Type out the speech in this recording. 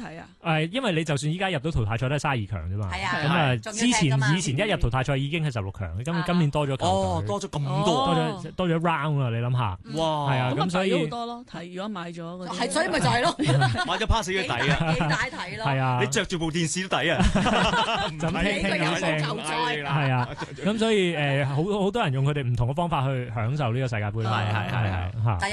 睇啊？ 因為你就算依家入到淘汰賽都係32強啫嘛。 係啊。 咁啊，以前一入淘汰賽已經係16強，今年多咗球隊。 多咗咁多， 多咗 round 啦，你諗下。 哇！ 係啊，咁所以好多咯。睇如果買咗嗰啲， 係所以咪就係咯， 買咗 pass 嘅抵啊！ 幾大睇咯。 係啊， 你着住部電視都抵啊！ 就聽有聲球賽係啊，咁所以好多人用佢哋唔同嘅方法去享受呢個世界盃啦。 係。